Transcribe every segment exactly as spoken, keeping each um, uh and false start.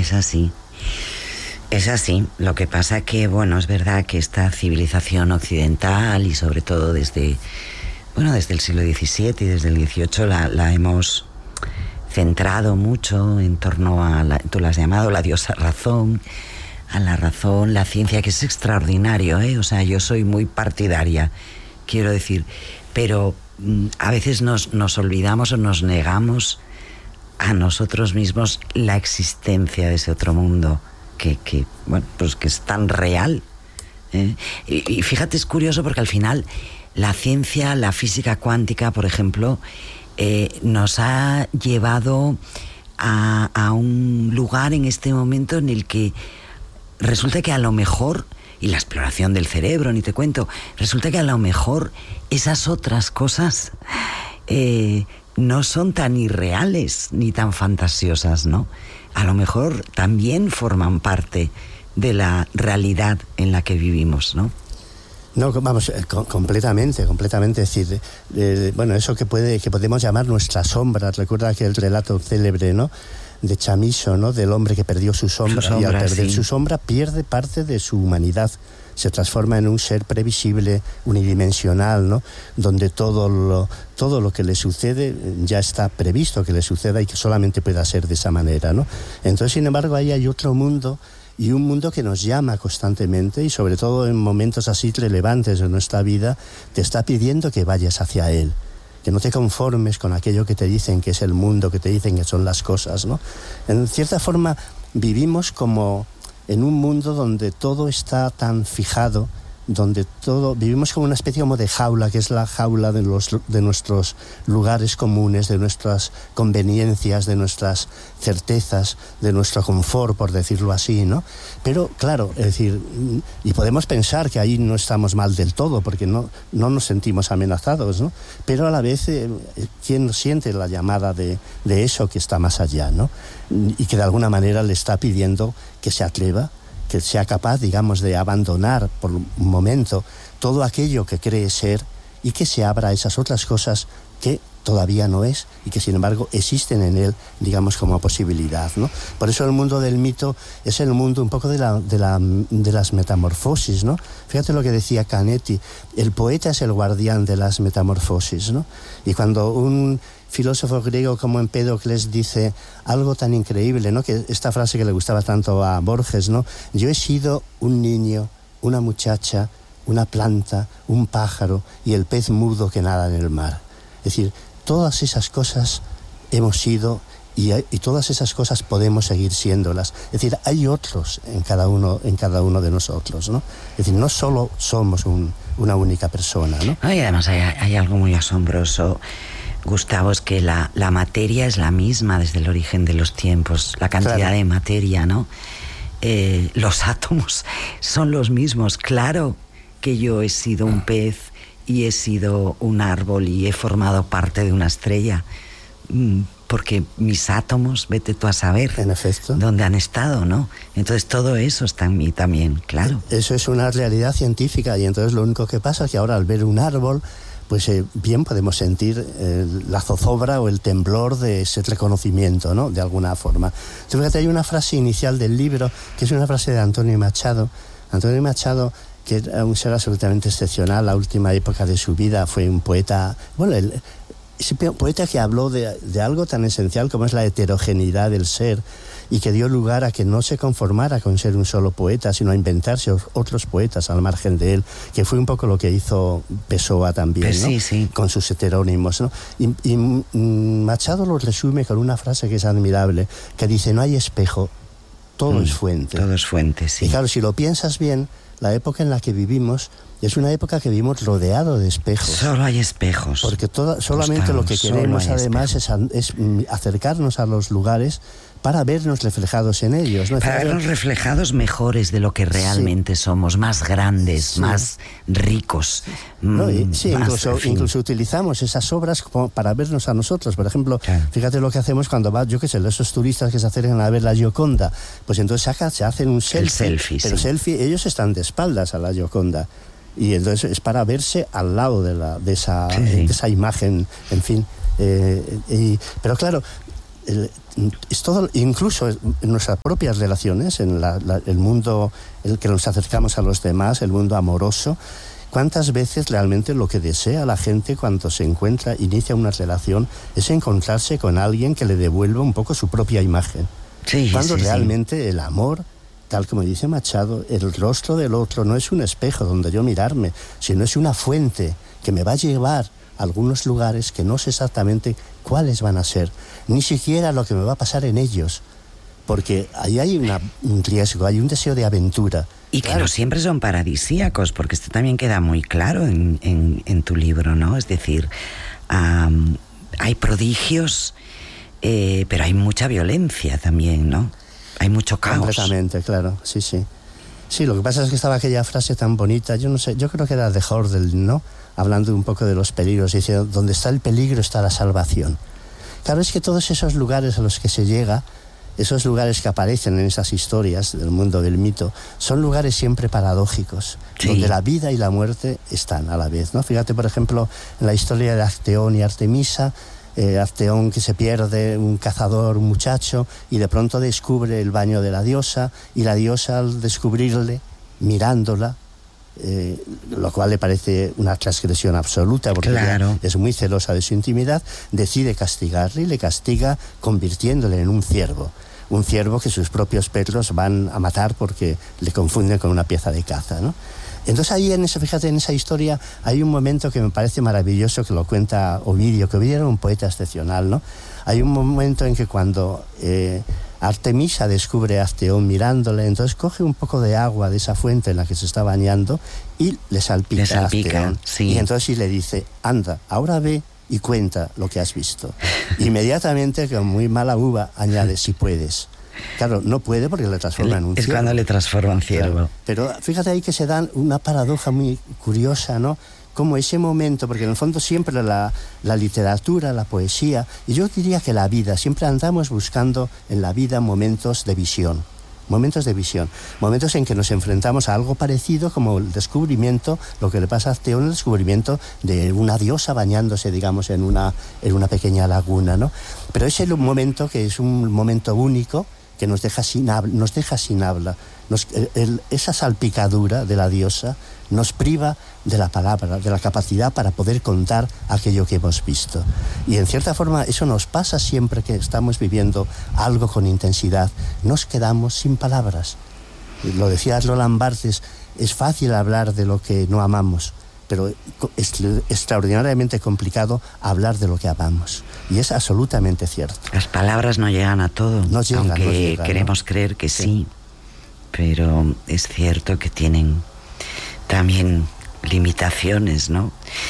Es así. Es así. Lo que pasa que, bueno, es verdad que esta civilización occidental y sobre todo desde, bueno, desde el siglo diecisiete y desde el dieciocho la, la hemos centrado mucho en torno a, la, tú la has llamado la diosa razón, a la razón, la ciencia, que es extraordinario, ¿eh? O sea, yo soy muy partidaria, quiero decir, pero mm, a veces nos, nos olvidamos o nos negamos a nosotros mismos la existencia de ese otro mundo que, que bueno, pues que es tan real, ¿eh? Y, y fíjate, es curioso porque al final la ciencia, la física cuántica, por ejemplo, eh, nos ha llevado a, a un lugar en este momento en el que resulta que a lo mejor, y la exploración del cerebro, ni te cuento, resulta que a lo mejor esas otras cosas eh, no son tan irreales ni tan fantasiosas, ¿no? A lo mejor también forman parte de la realidad en la que vivimos, ¿no? No, vamos, co- completamente, completamente. Es decir, eh, bueno, eso que puede, que podemos llamar nuestra sombra. Recuerda aquel relato célebre, ¿no?, de Chamisso, ¿no?, del hombre que perdió su sombra, su sombra y al perder sí. su sombra pierde parte de su humanidad. Se transforma en un ser previsible, unidimensional, ¿no?, donde todo lo, todo lo que le sucede ya está previsto que le suceda y que solamente pueda ser de esa manera, ¿no? Entonces, sin embargo, ahí hay otro mundo, y un mundo que nos llama constantemente, y sobre todo en momentos así relevantes de nuestra vida, te está pidiendo que vayas hacia él, que no te conformes con aquello que te dicen que es el mundo, que te dicen que son las cosas, ¿no? En cierta forma vivimos como en un mundo donde todo está tan fijado, donde todo, vivimos como una especie como de jaula, que es la jaula de, los, de nuestros lugares comunes, de nuestras conveniencias, de nuestras certezas, de nuestro confort, por decirlo así, ¿no? Pero, claro, es decir, y podemos pensar que ahí no estamos mal del todo, porque no, no nos sentimos amenazados, ¿no? Pero a la vez, eh, ¿quién siente la llamada de, de eso que está más allá, ¿no? Y que de alguna manera le está pidiendo que se atreva, que sea capaz, digamos, de abandonar por un momento todo aquello que cree ser y que se abra a esas otras cosas que todavía no es y que sin embargo existen en él, digamos, como posibilidad, ¿no? Por eso el mundo del mito es el mundo un poco de, la, de, la, de las metamorfosis, ¿no? Fíjate lo que decía Canetti, el poeta es el guardián de las metamorfosis, ¿no? Y cuando un filósofo griego como Empédocles dice algo tan increíble, ¿no?, que esta frase que le gustaba tanto a Borges, ¿no?, yo he sido un niño, una muchacha, una planta, un pájaro y el pez mudo que nada en el mar. Es decir, todas esas cosas hemos sido y, y todas esas cosas podemos seguir siéndolas. Es decir, hay otros en cada uno, en cada uno de nosotros, ¿no? Es decir, no solo somos un, una única persona, ¿no? Y además hay, hay algo muy asombroso, Gustavo, es que la, la materia es la misma desde el origen de los tiempos, la cantidad claro. de materia, ¿no? Eh, los átomos son los mismos. Claro que yo he sido un pez y he sido un árbol y he formado parte de una estrella, porque mis átomos, vete tú a saber en efecto dónde han estado, ¿no? Entonces todo eso está en mí también, claro. Eso es una realidad científica, y entonces lo único que pasa es que ahora al ver un árbol, pues eh, bien podemos sentir eh, la zozobra o el temblor de ese reconocimiento, ¿no?, de alguna forma. Entonces, fíjate, hay una frase inicial del libro, que es una frase de Antonio Machado. Antonio Machado, que era un ser absolutamente excepcional, la última época de su vida, fue un poeta, bueno, el, ese poeta que habló de, de algo tan esencial como es la heterogeneidad del ser, y que dio lugar a que no se conformara con ser un solo poeta, sino a inventarse otros poetas al margen de él, que fue un poco lo que hizo Pessoa también, pues ¿no?, sí, sí. con sus heterónimos, ¿no? Y, y Machado lo resume con una frase que es admirable, que dice: no hay espejo, todo mm, es fuente. Todo es fuente, sí. Y claro, si lo piensas bien, la época en la que vivimos es una época que vivimos rodeado de espejos. Solo hay espejos. Porque toda, solamente Gustavo, lo que queremos además es, es acercarnos a los lugares para vernos reflejados en ellos, ¿no? Para vernos reflejados mejores de lo que realmente sí. somos, más grandes, sí. más ricos. No, y, sí, más, incluso, en fin. incluso utilizamos esas obras como para vernos a nosotros. Por ejemplo, claro. fíjate lo que hacemos cuando va, yo qué sé, esos turistas que se acercan a ver la Gioconda, pues entonces saca, se hacen un selfie. El selfie, pero sí. selfie, ellos están de espaldas a la Gioconda. Y entonces es para verse al lado de, la, de, esa, sí, sí. de esa imagen, en fin. Eh, y, pero claro, el, es todo, incluso en nuestras propias relaciones, en la, la, el mundo en el que nos acercamos a los demás, el mundo amoroso. ¿Cuántas veces realmente lo que desea la gente cuando se encuentra, inicia una relación, es encontrarse con alguien que le devuelva un poco su propia imagen? Sí, cuando sí, realmente sí. el amor, tal como dice Machado, el rostro del otro no es un espejo donde yo mirarme, sino es una fuente que me va a llevar a algunos lugares que no sé exactamente cuáles van a ser, ni siquiera lo que me va a pasar en ellos, porque ahí hay una, un riesgo, hay un deseo de aventura. Y que claro, no siempre son paradisíacos, porque esto también queda muy claro en, en, en tu libro, ¿no? Es decir, um, hay prodigios, eh, pero hay mucha violencia también, ¿no? Hay mucho caos. Completamente, claro, sí, sí. Sí, lo que pasa es que estaba aquella frase tan bonita, yo no sé, yo creo que era de Hordel, ¿no? Hablando un poco de los peligros, diciendo, donde está el peligro está la salvación. Claro, es que todos esos lugares a los que se llega, esos lugares que aparecen en esas historias del mundo del mito, son lugares siempre paradójicos, sí, donde la vida y la muerte están a la vez, ¿no? Fíjate, por ejemplo, en la historia de Acteón y Artemisa, eh, Acteón que se pierde, un cazador, un muchacho, y de pronto descubre el baño de la diosa, y la diosa al descubrirle, mirándola, Eh, lo cual le parece una transgresión absoluta porque claro, ella es muy celosa de su intimidad, decide castigarle y le castiga convirtiéndole en un ciervo, un ciervo que sus propios perros van a matar porque le confunden con una pieza de caza, ¿no? Entonces ahí, en esa, fíjate, en esa historia hay un momento que me parece maravilloso, que lo cuenta Ovidio, que Ovidio era un poeta excepcional, ¿no? Hay un momento en que cuando eh, Artemisa descubre a Acteón mirándole, entonces coge un poco de agua de esa fuente en la que se está bañando y le salpica, le salpica a Acteón. Sí. Y entonces sí le dice, anda, ahora ve y cuenta lo que has visto. Inmediatamente, con muy mala uva, añade, si puedes. Claro, no puede porque le transforma en un es ciervo. Es cuando le transforma en ciervo. Claro. Pero fíjate ahí que se dan una paradoja muy curiosa, ¿no? Como ese momento, porque en el fondo siempre la, la literatura, la poesía, y yo diría que la vida, siempre andamos buscando en la vida momentos de visión, momentos de visión, momentos en que nos enfrentamos a algo parecido como el descubrimiento, lo que le pasa a Acteón, el descubrimiento de una diosa bañándose, digamos, en una, en una pequeña laguna, ¿no? Pero ese momento que es un momento único, que nos deja sin habla, nos deja sin habla. Nos, el, esa salpicadura de la diosa nos priva de la palabra, de la capacidad para poder contar aquello que hemos visto. Y en cierta forma eso nos pasa siempre que estamos viviendo algo con intensidad. Nos quedamos sin palabras. Lo decía Roland Barthes, es fácil hablar de lo que no amamos, pero es extraordinariamente complicado hablar de lo que amamos. Y es absolutamente cierto. Las palabras no llegan a todo, no llegan, aunque no llegan, queremos ¿no? creer que sí. sí, pero es cierto que tienen también limitaciones, ¿no?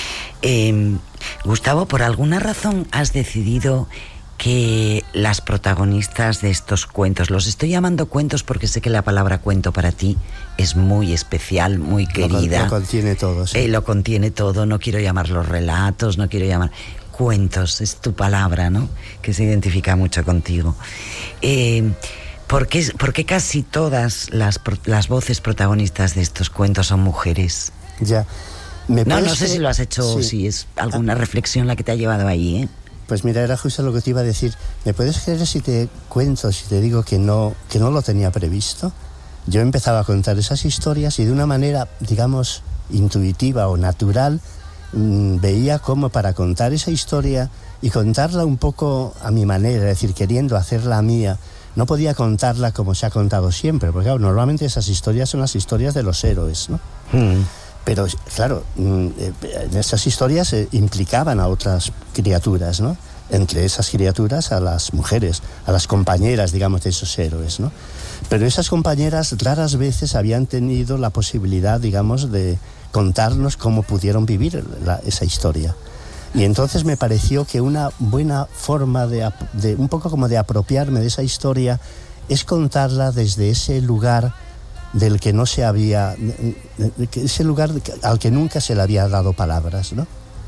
Eh, Gustavo, ¿por alguna razón has decidido que las protagonistas de estos cuentos, los estoy llamando cuentos porque sé que la palabra cuento para ti es muy especial, muy querida. Lo, lo contiene todo, sí. Eh, lo contiene todo, no quiero llamarlos relatos, no quiero llamar... Cuentos, es tu palabra, ¿no? Que se identifica mucho contigo. Eh, ¿por qué, ¿Por qué casi todas las, las voces protagonistas de estos cuentos son mujeres? Ya. ¿Me no, no sé creer? si lo has hecho, sí. Si es alguna ah. reflexión la que te ha llevado ahí, ¿eh? Pues mira, era justo lo que te iba a decir. ¿Me puedes creer si te cuento, si te digo que no, que no lo tenía previsto? Yo empezaba a contar esas historias y de una manera, digamos, intuitiva o natural, mmm, veía cómo para contar esa historia y contarla un poco a mi manera, es decir, queriendo hacerla mía, no podía contarla como se ha contado siempre, porque claro, normalmente esas historias son las historias de los héroes, ¿no? Mm. Pero, claro, en esas historias eh, implicaban a otras criaturas, ¿no? Entre esas criaturas a las mujeres, a las compañeras, digamos, de esos héroes, ¿no? Pero esas compañeras raras veces habían tenido la posibilidad, digamos, de contarnos cómo pudieron vivir la, esa historia. Y entonces me pareció que una buena forma de, de, un poco como de apropiarme de esa historia, es contarla desde ese lugar del que no se había, ese lugar al que nunca se le había dado palabras, ¿no?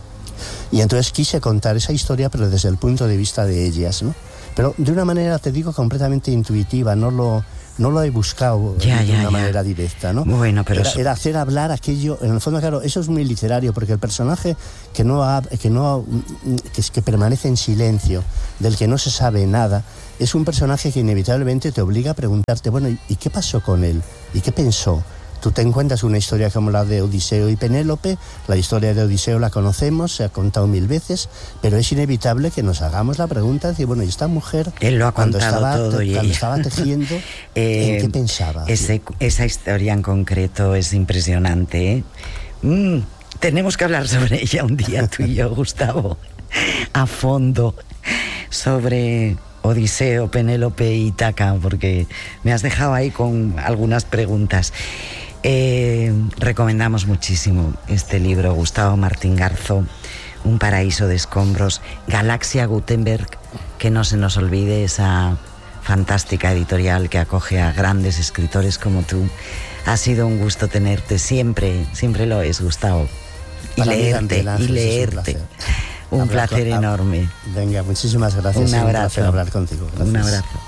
Y entonces quise contar esa historia, pero desde el punto de vista de ellas, ¿no? Pero de una manera, te digo, completamente intuitiva, no lo, no lo he buscado ya, de ya, una ya. manera directa, ¿no? Bueno, pero era, eso... era hacer hablar aquello, en el fondo, claro, eso es muy literario, porque el personaje que no ha, que no que, que permanece en silencio, del que no se sabe nada, es un personaje que inevitablemente te obliga a preguntarte, bueno, ¿y qué pasó con él? ¿Y qué pensó? Tú te encuentras una historia como la de Odiseo y Penélope, la historia de Odiseo la conocemos, se ha contado mil veces, pero es inevitable que nos hagamos la pregunta de decir, bueno, ¿y esta mujer Él lo ha cuando, contado estaba, todo te, y cuando ella... estaba tejiendo, eh, ¿en qué pensaba? Ese, esa historia en concreto es impresionante, ¿eh? Mm, tenemos que hablar sobre ella un día, tú y yo, Gustavo, a fondo, sobre Odiseo, Penélope y Ítaca, porque me has dejado ahí con algunas preguntas. Eh, recomendamos muchísimo este libro, Gustavo Martín Garzo, Un paraíso de escombros, Galaxia Gutenberg, que no se nos olvide esa fantástica editorial que acoge a grandes escritores como tú. Ha sido un gusto tenerte, siempre, siempre lo es, Gustavo. Y Para leerte, mí, Ángel, y leerte. Un placer, un placer con, enorme. Venga, muchísimas gracias. Un abrazo. Un placer hablar contigo. Gracias. Un abrazo.